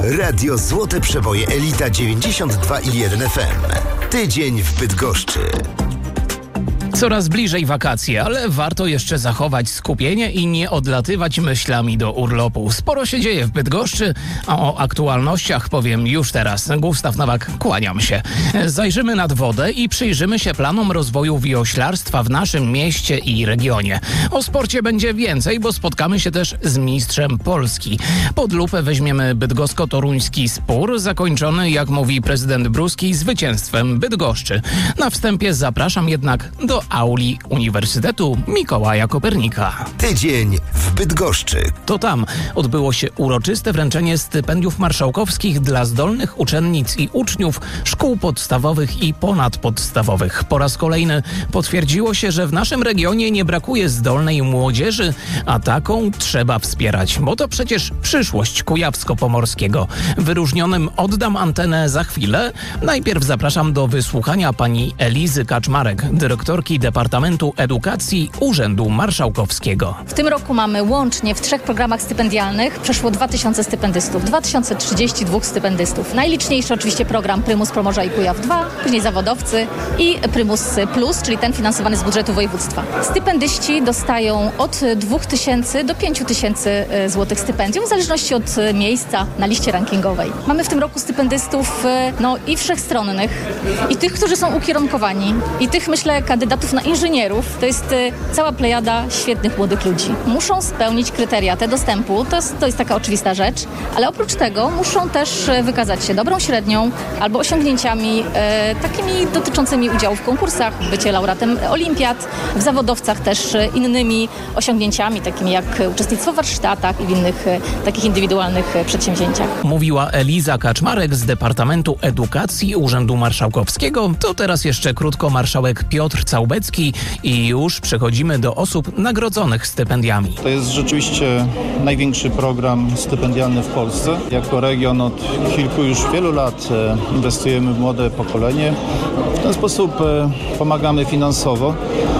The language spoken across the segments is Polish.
Radio Złote Przeboje Elita 92,1 FM. Tydzień w Bydgoszczy. Coraz bliżej wakacje, ale warto jeszcze zachować skupienie i nie odlatywać myślami do urlopu. Sporo się dzieje w Bydgoszczy, a o aktualnościach powiem już teraz. Gustaw Nowak, kłaniam się. Zajrzymy nad wodę i przyjrzymy się planom rozwoju wioślarstwa w naszym mieście i regionie. O sporcie będzie więcej, bo spotkamy się też z mistrzem Polski. Pod lupę weźmiemy bydgosko-toruński spór, zakończony, jak mówi prezydent Bruski, zwycięstwem Bydgoszczy. Na wstępie zapraszam jednak do auli Uniwersytetu Mikołaja Kopernika. Tydzień w Bydgoszczy. To tam odbyło się uroczyste wręczenie stypendiów marszałkowskich dla zdolnych uczennic i uczniów szkół podstawowych i ponadpodstawowych. Po raz kolejny potwierdziło się, że w naszym regionie nie brakuje zdolnej młodzieży, a taką trzeba wspierać, bo to przecież przyszłość Kujawsko-Pomorskiego. Wyróżnionym oddam antenę za chwilę. Najpierw zapraszam do wysłuchania pani Elizy Kaczmarek, dyrektorki Departamentu Edukacji Urzędu Marszałkowskiego. W tym roku mamy łącznie w 3 programach stypendialnych przeszło 2000 stypendystów, 2032 stypendystów. Najliczniejszy oczywiście program Prymus Pomorza i Kujaw 2, później zawodowcy i Prymus Plus, czyli ten finansowany z budżetu województwa. Stypendyści dostają od 2000 do 5000 złotych stypendium, w zależności od miejsca na liście rankingowej. Mamy w tym roku stypendystów i wszechstronnych, i tych, którzy są ukierunkowani, i tych, myślę, kandydatów na inżynierów. To jest cała plejada świetnych młodych ludzi. Muszą spełnić kryteria te dostępu, to jest taka oczywista rzecz, ale oprócz tego muszą też wykazać się dobrą średnią albo osiągnięciami takimi dotyczącymi udziału w konkursach, bycie laureatem olimpiad, w zawodowcach też innymi osiągnięciami, takimi jak uczestnictwo w warsztatach i w innych takich indywidualnych przedsięwzięciach. Mówiła Eliza Kaczmarek z Departamentu Edukacji Urzędu Marszałkowskiego. To teraz jeszcze krótko marszałek Piotr Całbecki i już przechodzimy do osób nagrodzonych stypendiami. To jest rzeczywiście największy program stypendialny w Polsce. Jako region od wielu lat inwestujemy w młode pokolenie. W ten sposób pomagamy finansowo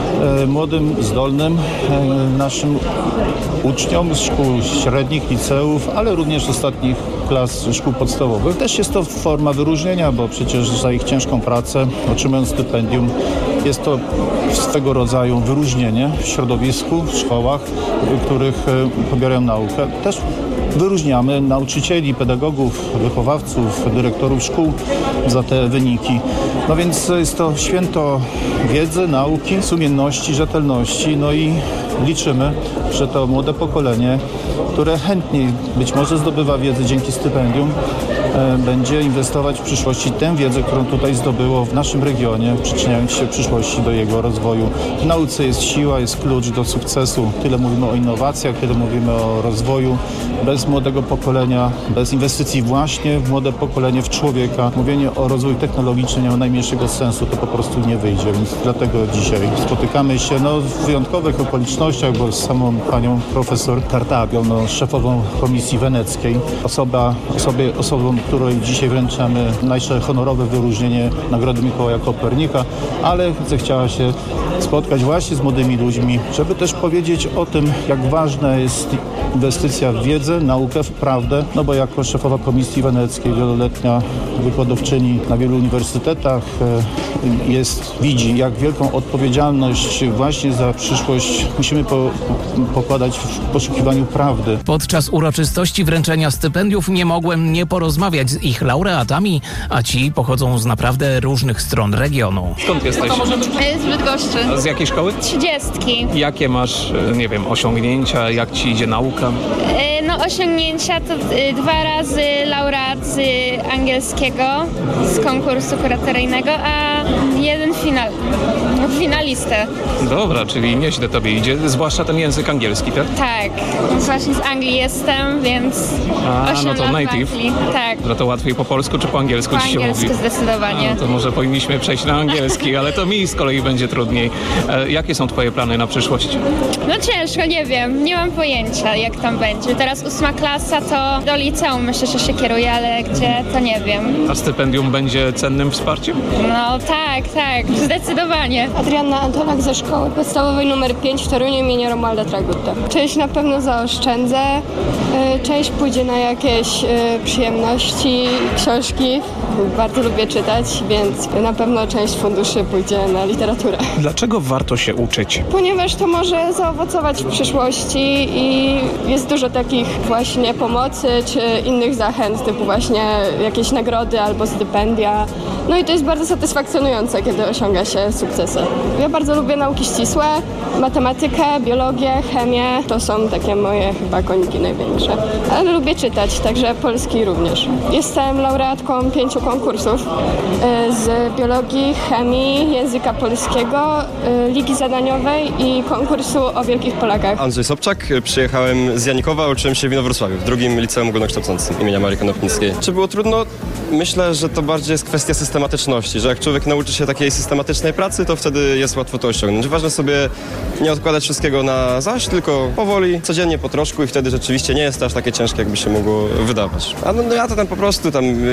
młodym, zdolnym naszym uczniom z szkół średnich, liceów, ale również z ostatnich klas szkół podstawowych. Też jest to forma wyróżnienia, bo przecież za ich ciężką pracę, otrzymując stypendium, jest to swego rodzaju wyróżnienie w środowisku, w szkołach, w których pobierają naukę. Też wyróżniamy nauczycieli, pedagogów, wychowawców, dyrektorów szkół za te wyniki. No więc jest to święto wiedzy, nauki, sumienności, rzetelności, i liczymy, że to młode pokolenie, które chętniej być może zdobywa wiedzę dzięki stypendium, będzie inwestować w przyszłości tę wiedzę, którą tutaj zdobyło w naszym regionie, przyczyniając się w przyszłości do jego rozwoju. W nauce jest siła, jest klucz do sukcesu. Tyle mówimy o innowacjach, tyle mówimy o rozwoju. Bez młodego pokolenia, bez inwestycji właśnie w młode pokolenie, w człowieka, mówienie o rozwoju technologicznym nie ma najmniejszego sensu, to po prostu nie wyjdzie. Więc dlatego dzisiaj spotykamy się w wyjątkowych okolicznościach, bo z samą panią profesor Tartabią, szefową Komisji Weneckiej, osobą, której dzisiaj wręczamy najwyższe honorowe wyróżnienie Nagrody Mikołaja Kopernika, ale zechciała się spotkać właśnie z młodymi ludźmi, żeby też powiedzieć o tym, jak ważna jest inwestycja w wiedzę, naukę, w prawdę, bo jako szefowa Komisji Weneckiej, wieloletnia wykładowczyni na wielu uniwersytetach widzi, jak wielką odpowiedzialność właśnie za przyszłość musimy pokładać w poszukiwaniu prawdy. Podczas uroczystości wręczenia stypendiów nie mogłem nie porozmawiać z ich laureatami, a ci pochodzą z naprawdę różnych stron regionu. Skąd jesteś? Z Bydgoszczy. A z jakiej szkoły? 30. Jakie masz, osiągnięcia, jak ci idzie nauka? Osiągnięcia to 2 razy laureat z angielskiego, z konkursu kuratoryjnego, a 1 finalistę. Dobra, czyli nieźle tobie idzie, zwłaszcza ten język angielski, tak? Tak, właśnie z Anglii jestem, więc 8 to lat native. w Anglii. Tak. No to łatwiej po polsku czy po angielsku Po ci się angielsku mówi? zdecydowanie. To może powinniśmy przejść na angielski, ale to mi z kolei będzie trudniej. Jakie są twoje plany na przyszłość? Ciężko, nie wiem, nie mam pojęcia jak tam będzie. Teraz teraz 8 klasa, to do liceum myślę, że się kieruję, ale gdzie, to nie wiem. A stypendium będzie cennym wsparciem? No tak, zdecydowanie. Adrianna Antonak ze szkoły podstawowej nr 5 w Toruniu imienia Romualda Tragutta. Część na pewno zaoszczędzę, część pójdzie na jakieś przyjemności, książki. Bardzo lubię czytać, więc na pewno część funduszy pójdzie na literaturę. Dlaczego warto się uczyć? Ponieważ to może zaowocować w przyszłości i jest dużo takich właśnie pomocy czy innych zachęt, typu właśnie jakieś nagrody albo stypendia. No i to jest bardzo satysfakcjonujące, kiedy osiąga się sukcesy. Ja bardzo lubię nauki ścisłe, matematykę, biologię, chemię. To są takie moje chyba koniki największe. Ale lubię czytać, także polski również. Jestem laureatką 5 konkursów z biologii, chemii, języka polskiego, ligi zadaniowej i konkursu o Wielkich Polakach. Andrzej Sobczak, przyjechałem z Janikowa, uczyłem się w Inowrocławiu, w drugim liceum ogólnokształcącym imienia Marii Konopnickiej. Czy było trudno? Myślę, że to bardziej jest kwestia systematyczności, że jak człowiek nauczy się takiej systematycznej pracy, to wtedy jest łatwo to osiągnąć. Ważne sobie nie odkładać wszystkiego na zaś, tylko powoli, codziennie po troszku i wtedy rzeczywiście nie jest to aż takie ciężkie, jakby się mogło wydawać. A no ja to tam po prostu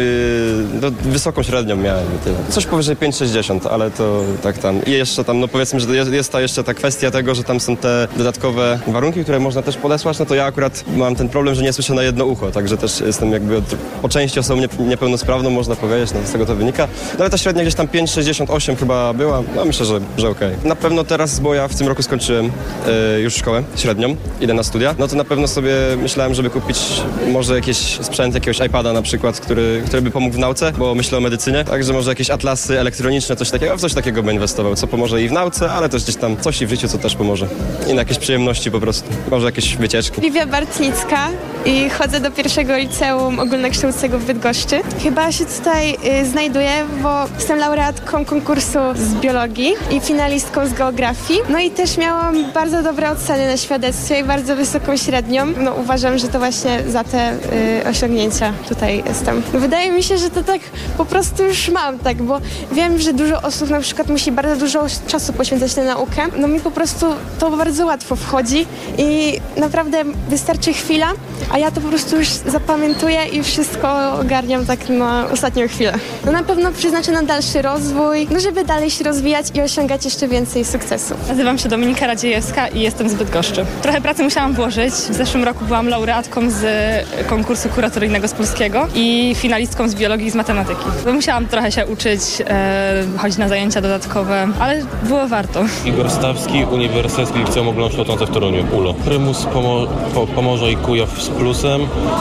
wysoką średnią miałem i tyle. Coś powyżej 5,60, ale to tak tam. I jeszcze tam, no powiedzmy, że jest jeszcze ta kwestia tego, że tam są te dodatkowe warunki, które można też podesłać, no to ja akurat mam ten problem, że nie słyszę na jedno ucho, także też jestem jakby po części osobą niepełnosprawną, można powiedzieć, no z tego to wynika. No ale ta średnia gdzieś tam 5,68 chyba była, no myślę, że okej. Na pewno teraz, bo ja w tym roku skończyłem już szkołę średnią, idę na studia, no to na pewno sobie myślałem, żeby kupić może jakiś sprzęt, jakiegoś iPada na przykład, który by pomógł w nauce, bo myślę o medycynie, także może jakieś atlasy elektroniczne, coś takiego, w coś takiego bym inwestował, co pomoże i w nauce, ale też gdzieś tam coś i w życiu, co też pomoże. I na jakieś przyjemności po prostu, może jakieś wycieczki. Livia Bartnicka i chodzę do pierwszego liceum ogólnokształcącego w Bydgoszczy. Chyba się tutaj znajduję, bo jestem laureatką konkursu z biologii i finalistką z geografii. No i też miałam bardzo dobre oceny na świadectwie i bardzo wysoką średnią. No uważam, że to właśnie za te osiągnięcia tutaj jestem. Wydaje mi się, że to tak po prostu już mam, tak, bo wiem, że dużo osób na przykład musi bardzo dużo czasu poświęcać na naukę. No mi po prostu to bardzo łatwo wchodzi i naprawdę wystarczy chwila, a ja to po prostu już zapamiętuję i wszystko ogarniam tak na ostatnią chwilę. No na pewno przeznaczę na dalszy rozwój, no żeby dalej się rozwijać i osiągać jeszcze więcej sukcesów. Nazywam się Dominika Radziejewska i jestem z Bydgoszczy. Trochę pracy musiałam włożyć. W zeszłym roku byłam laureatką z konkursu kuratoryjnego z polskiego i finalistką z biologii i z matematyki. Musiałam trochę się uczyć, chodzić na zajęcia dodatkowe, ale było warto. Igor Stawski, Uniwersyteckie Liceum Ogólnokształcące w Toruniu, ULO. Prymus, Pomorze i Kujaw z plusem.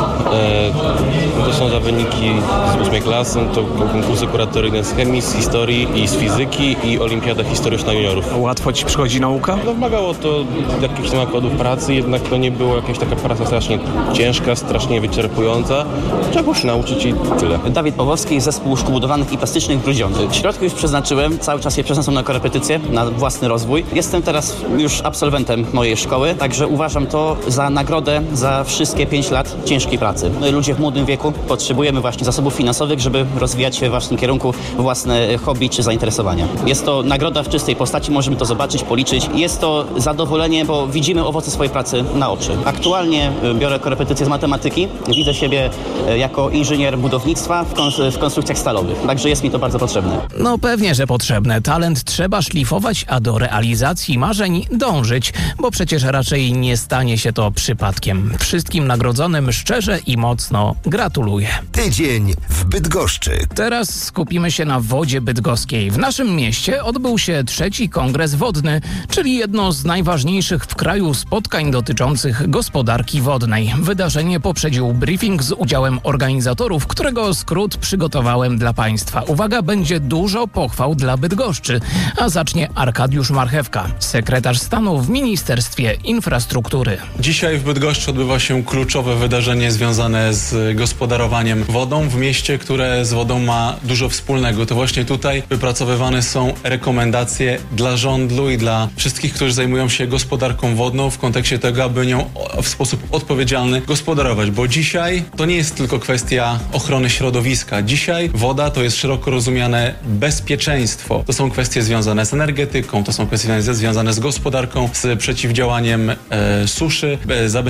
To są za wyniki z 8 klasy, to konkursy kuratoryjne z chemii, z historii i z fizyki i olimpiada historyczna juniorów. Łatwo ci przychodzi nauka? No wymagało to jakichś nakładów pracy, jednak to nie była jakaś taka praca strasznie ciężka, strasznie wyczerpująca. Trzeba było się nauczyć i tyle. Dawid Pawłowski, Zespół Szkół Budowlanych i Plastycznych w Grudziądzu. Środki już przeznaczyłem, cały czas je przeznaczam na korepetycje, na własny rozwój. Jestem teraz już absolwentem mojej szkoły, także uważam to za nagrodę za wszystkie 5 lat ciężkiej pracy. My ludzie w młodym wieku potrzebujemy właśnie zasobów finansowych, żeby rozwijać się w własnym kierunku, własne hobby czy zainteresowania. Jest to nagroda w czystej postaci, możemy to zobaczyć, policzyć. Jest to zadowolenie, bo widzimy owoce swojej pracy na oczy. Aktualnie biorę korepetycje z matematyki. Widzę siebie jako inżynier budownictwa w konstrukcjach stalowych. Także jest mi to bardzo potrzebne. No pewnie, że potrzebne. Talent trzeba szlifować, a do realizacji marzeń dążyć, bo przecież raczej nie stanie się to przypadkiem. Wszystkim nagrodzonym szczerze i mocno gratuluję. Tydzień w Bydgoszczy. Teraz skupimy się na wodzie bydgoskiej. W naszym mieście odbył się 3. Kongres Wodny, czyli jedno z najważniejszych w kraju spotkań dotyczących gospodarki wodnej. Wydarzenie poprzedził briefing z udziałem organizatorów, którego skrót przygotowałem dla Państwa. Uwaga, będzie dużo pochwał dla Bydgoszczy, a zacznie Arkadiusz Marchewka, sekretarz stanu w Ministerstwie Infrastruktury. Dzisiaj w Bydgoszczy odbywa się kluczowe wydarzenie związane z gospodarowaniem wodą w mieście, które z wodą ma dużo wspólnego. To właśnie tutaj wypracowywane są rekomendacje dla rządu i dla wszystkich, którzy zajmują się gospodarką wodną w kontekście tego, aby nią w sposób odpowiedzialny gospodarować, bo dzisiaj to nie jest tylko kwestia ochrony środowiska. Dzisiaj woda to jest szeroko rozumiane bezpieczeństwo. To są kwestie związane z energetyką, to są kwestie związane z gospodarką, z przeciwdziałaniem suszy, zabezpieczeniem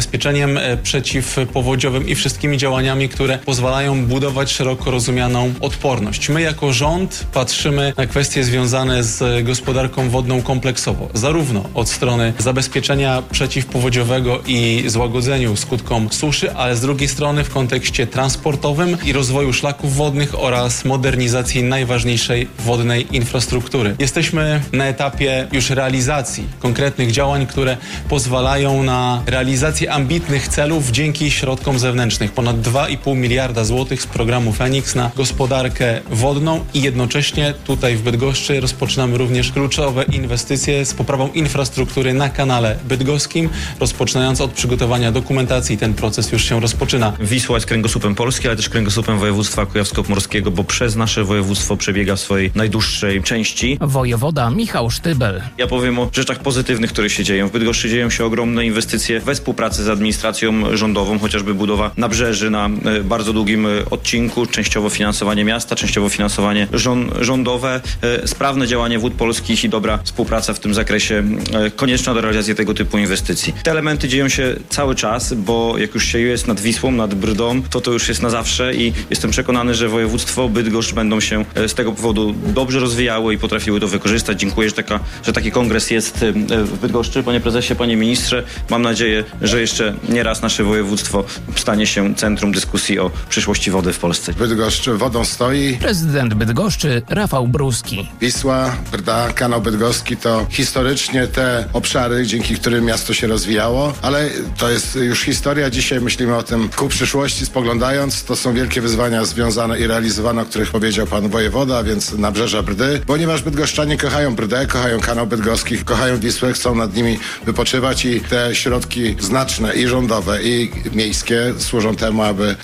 zarządzaniem przeciwpowodziowym i wszystkimi działaniami, które pozwalają budować szeroko rozumianą odporność. My jako rząd patrzymy na kwestie związane z gospodarką wodną kompleksowo, zarówno od strony zabezpieczenia przeciwpowodziowego i złagodzeniu skutkom suszy, ale z drugiej strony w kontekście transportowym i rozwoju szlaków wodnych oraz modernizacji najważniejszej wodnej infrastruktury. Jesteśmy na etapie już realizacji konkretnych działań, które pozwalają na realizację ambitnych celów dzięki środkom zewnętrznych. Ponad 2,5 miliarda złotych z programu Feniks na gospodarkę wodną i jednocześnie tutaj w Bydgoszczy rozpoczynamy również kluczowe inwestycje z poprawą infrastruktury na kanale bydgoskim, rozpoczynając od przygotowania dokumentacji. Ten proces już się rozpoczyna. Wisła jest kręgosłupem Polski, ale też kręgosłupem województwa kujawsko-pomorskiego, bo przez nasze województwo przebiega w swojej najdłuższej części. Wojewoda Michał Sztybel. Ja powiem o rzeczach pozytywnych, które się dzieją. W Bydgoszczy dzieją się ogromne inwestycje we współpracy z administracją rządową, chociażby budowa nabrzeży na bardzo długim odcinku, częściowo finansowanie miasta, częściowo finansowanie rządowe, sprawne działanie Wód Polskich i dobra współpraca w tym zakresie konieczna do realizacji tego typu inwestycji. Te elementy dzieją się cały czas, bo jak już się jest nad Wisłą, nad Brdą, to już jest na zawsze i jestem przekonany, że województwo Bydgoszcz będą się z tego powodu dobrze rozwijały i potrafiły to wykorzystać. Dziękuję, że taki kongres jest w Bydgoszczy. Panie prezesie, panie ministrze, mam nadzieję, że jeszcze nie raz nasze województwo stanie się centrum dyskusji o przyszłości wody w Polsce. Bydgoszcz wodą stoi. Prezydent Bydgoszczy Rafał Bruski. Wisła, Brda, kanał bydgoski to historycznie te obszary, dzięki którym miasto się rozwijało, ale to jest już historia. Dzisiaj myślimy o tym ku przyszłości spoglądając. To są wielkie wyzwania związane i realizowane, o których powiedział pan wojewoda, a więc nabrzeża Brdy, ponieważ bydgoszczanie kochają Brdę, kochają kanał bydgoski, kochają Wisłę, chcą nad nimi wypoczywać i te środki znaczne i rządowe i miejskie służą temu, aby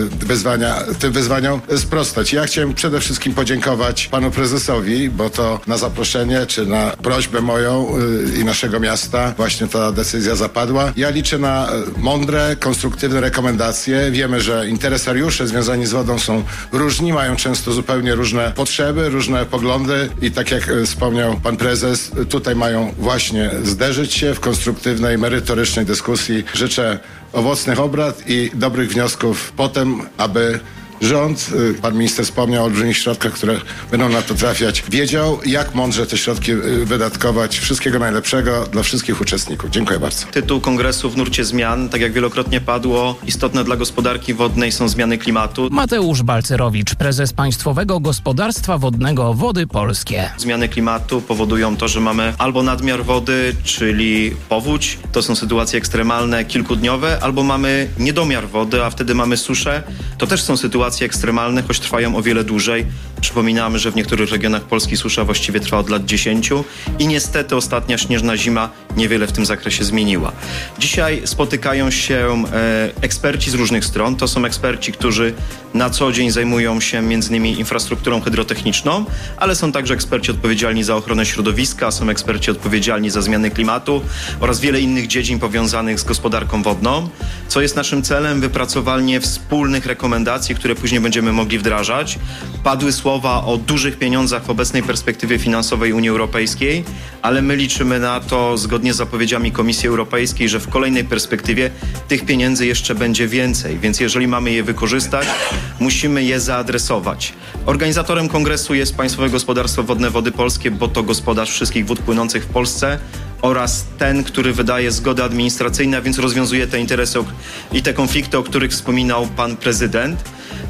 tym wyzwaniom sprostać. Ja chciałem przede wszystkim podziękować panu prezesowi, bo to na zaproszenie czy na prośbę moją i naszego miasta właśnie ta decyzja zapadła. Ja liczę na mądre, konstruktywne rekomendacje. Wiemy, że interesariusze związani z wodą są różni, mają często zupełnie różne potrzeby, różne poglądy i tak jak wspomniał pan prezes, tutaj mają właśnie zderzyć się w konstruktywnej, merytorycznej dyskusji. Życzę owocnych obrad i dobrych wniosków potem, aby rząd, pan minister wspomniał o olbrzymich środkach, które będą na to trafiać, wiedział, jak mądrze te środki wydatkować. Wszystkiego najlepszego dla wszystkich uczestników. Dziękuję bardzo. Tytuł kongresu w nurcie zmian, tak jak wielokrotnie padło, istotne dla gospodarki wodnej są zmiany klimatu. Mateusz Balcerowicz, prezes Państwowego Gospodarstwa Wodnego Wody Polskie. Zmiany klimatu powodują to, że mamy albo nadmiar wody, czyli powódź, to są sytuacje ekstremalne, kilkudniowe, albo mamy niedomiar wody, a wtedy mamy suszę. To też są sytuacje ekstremalne, choć trwają o wiele dłużej. Przypominamy, że w niektórych regionach Polski susza właściwie trwa od lat 10 i niestety ostatnia śnieżna zima niewiele w tym zakresie zmieniła. Dzisiaj spotykają się eksperci z różnych stron. To są eksperci, którzy na co dzień zajmują się m.in. infrastrukturą hydrotechniczną, ale są także eksperci odpowiedzialni za ochronę środowiska, są eksperci odpowiedzialni za zmiany klimatu oraz wiele innych dziedzin powiązanych z gospodarką wodną. Co jest naszym celem? Wypracowanie wspólnych rekomendacji, które później będziemy mogli wdrażać. Padły słowa o dużych pieniądzach w obecnej perspektywie finansowej Unii Europejskiej, ale my liczymy na to, zgodnie z zapowiedziami Komisji Europejskiej, że w kolejnej perspektywie tych pieniędzy jeszcze będzie więcej, więc jeżeli mamy je wykorzystać, musimy je zaadresować. Organizatorem kongresu jest Państwowe Gospodarstwo Wodne Wody Polskie, bo to gospodarz wszystkich wód płynących w Polsce oraz ten, który wydaje zgody administracyjne, a więc rozwiązuje te interesy i te konflikty, o których wspominał pan prezydent.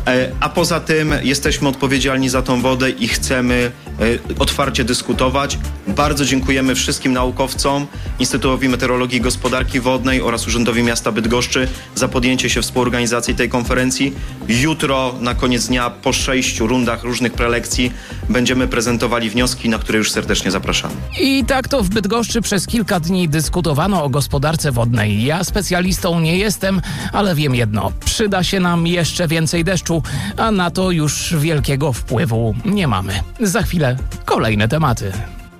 A poza tym jesteśmy odpowiedzialni za tą wodę i chcemy otwarcie dyskutować. Bardzo dziękujemy wszystkim naukowcom, Instytutowi Meteorologii i Gospodarki Wodnej oraz Urzędowi Miasta Bydgoszczy za podjęcie się współorganizacji tej konferencji. Jutro na koniec dnia po 6 rundach różnych prelekcji będziemy prezentowali wnioski, na które już serdecznie zapraszamy. I tak to w Bydgoszczy przez kilka dni dyskutowano o gospodarce wodnej. Ja specjalistą nie jestem, ale wiem jedno. Przyda się nam jeszcze więcej deszczu, a na to już wielkiego wpływu nie mamy. Za chwilę kolejne tematy.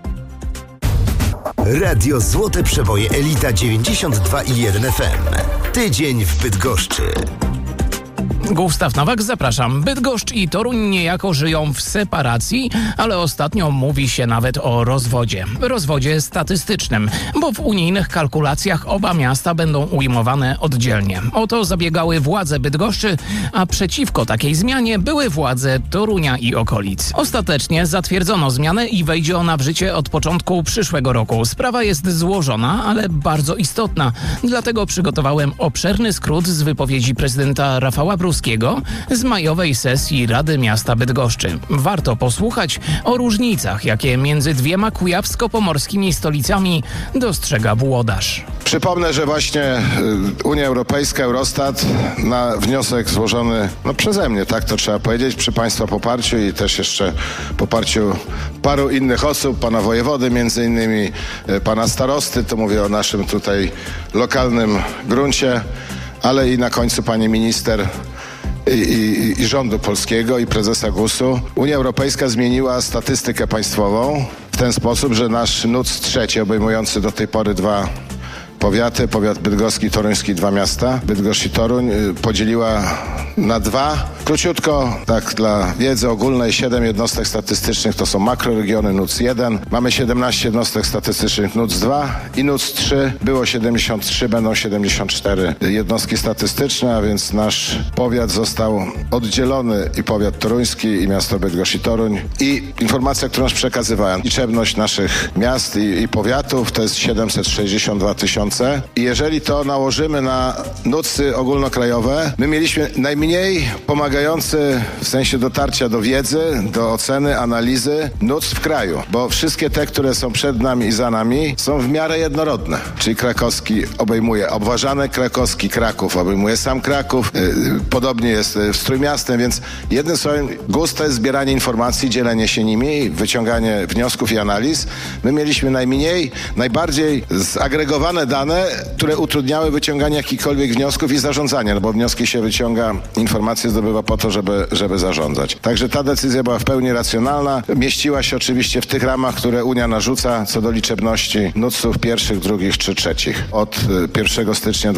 Radio Złote Przeboje Elita 92,1 FM. Tydzień w Bydgoszczy. Gustaw Nowak, zapraszam. Bydgoszcz i Toruń niejako żyją w separacji, ale ostatnio mówi się nawet o rozwodzie. Rozwodzie statystycznym, bo w unijnych kalkulacjach oba miasta będą ujmowane oddzielnie. O to zabiegały władze Bydgoszczy, a przeciwko takiej zmianie były władze Torunia i okolic. Ostatecznie zatwierdzono zmianę i wejdzie ona w życie od początku przyszłego roku. Sprawa jest złożona, ale bardzo istotna. Dlatego przygotowałem obszerny skrót z wypowiedzi prezydenta Rafała Pruskiego z majowej sesji Rady Miasta Bydgoszczy. Warto posłuchać o różnicach, jakie między dwiema kujawsko-pomorskimi stolicami dostrzega włodarz. Przypomnę, że właśnie Unia Europejska, Eurostat na wniosek złożony przeze mnie, tak to trzeba powiedzieć, przy Państwa poparciu i też jeszcze poparciu paru innych osób, pana wojewody między innymi, pana starosty, to mówię o naszym tutaj lokalnym gruncie, ale i na końcu pani minister i rządu polskiego i prezesa GUS-u. Unia Europejska zmieniła statystykę państwową w ten sposób, że nasz NUTS trzeci obejmujący do tej pory dwa powiaty, powiat bydgoski, toruński, dwa miasta, Bydgoszcz i Toruń, podzieliła na dwa. Króciutko, tak dla wiedzy ogólnej, 7 jednostek statystycznych to są makroregiony NUTS 1. Mamy 17 jednostek statystycznych NUTS 2 i NUTS 3. Było 73, będą 74 jednostki statystyczne, a więc nasz powiat został oddzielony i powiat toruński i miasto Bydgoszcz i Toruń. I informacja, którą przekazywałem, liczebność naszych miast i powiatów to jest 762 000. I jeżeli to nałożymy na NUTS-y ogólnokrajowe, my mieliśmy najmniej pomagający w sensie dotarcia do wiedzy, do oceny, analizy NUTS w kraju, bo wszystkie te, które są przed nami i za nami, są w miarę jednorodne. Czyli krakowski obejmuje Obwarzanek, krakowski Kraków obejmuje sam Kraków, podobnie jest z Trójmiastem, więc jednym słowem GUS to jest zbieranie informacji, dzielenie się nimi, wyciąganie wniosków i analiz. My mieliśmy najmniej, najbardziej zagregowane dane, które utrudniały wyciąganie jakichkolwiek wniosków i zarządzanie, no bo wnioski się wyciąga, informacje zdobywa po to, żeby zarządzać. Także ta decyzja była w pełni racjonalna. Mieściła się oczywiście w tych ramach, które Unia narzuca co do liczebności NUTS-ów pierwszych, drugich czy trzecich. Od 1 stycznia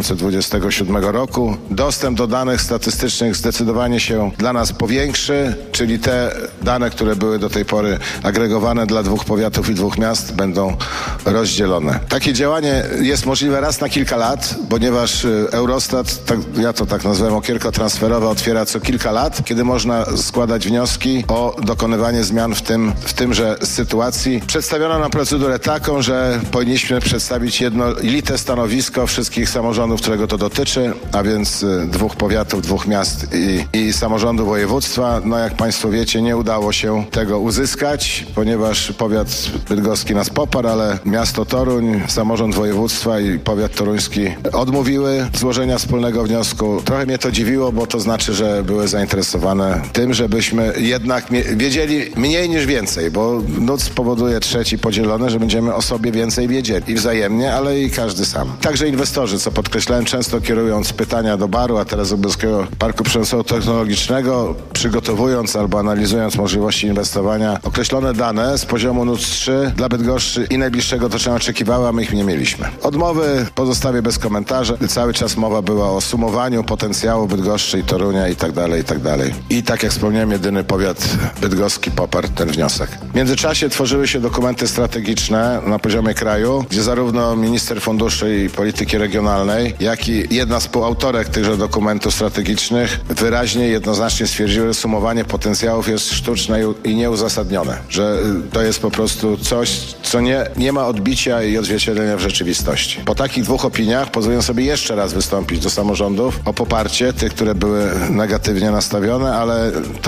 2027 roku dostęp do danych statystycznych zdecydowanie się dla nas powiększy, czyli te dane, które były do tej pory agregowane dla dwóch powiatów i dwóch miast, będą rozdzielone. Takie działanie jest możliwe raz na kilka lat, ponieważ Eurostat, ja to tak nazwałem, okienko transferowe otwiera co kilka lat, kiedy można składać wnioski o dokonywanie zmian w tymże sytuacji. Przedstawiono nam procedurę taką, że powinniśmy przedstawić jednolite stanowisko wszystkich samorządów, którego to dotyczy, a więc dwóch powiatów, dwóch miast i samorządu województwa. No jak Państwo wiecie, nie udało się tego uzyskać, ponieważ powiat bydgoski nas poparł, ale miasto Toruń, samorząd województwa i powiat toruński odmówiły złożenia wspólnego wniosku. Trochę mnie to dziwiło, bo to znaczy, że były zainteresowane tym, żebyśmy jednak wiedzieli mniej niż więcej, bo NUTS powoduje trzeci podzielony, że będziemy o sobie więcej wiedzieli i wzajemnie, ale i każdy sam. Także inwestorzy, co podkreślałem, często kierując pytania do BAR-u, a teraz Bydgoskiego Parku Przemysłowo-Technologicznego, przygotowując albo analizując możliwości inwestowania, określone dane z poziomu NUTS 3 dla Bydgoszczy i najbliższego otoczenia oczekiwały, a my ich nie mieliśmy. Odmowy pozostawię bez komentarza. Cały czas mowa była o sumowaniu potencjału Bydgoszczy i Torunia i tak dalej, i tak dalej. I tak jak wspomniałem, jedyny powiat bydgoski poparł ten wniosek. W międzyczasie tworzyły się dokumenty strategiczne na poziomie kraju, gdzie zarówno minister funduszy i polityki regionalnej, jak i jedna z współautorek tychże dokumentów strategicznych wyraźnie i jednoznacznie stwierdziły, że sumowanie potencjałów jest sztuczne i nieuzasadnione. Że to jest po prostu coś, co nie ma odbicia i odzwierciedlenia w rzeczywistości. Po takich dwóch opiniach pozwolę sobie jeszcze raz wystąpić do samorządów o poparcie tych, które były negatywnie nastawione, ale to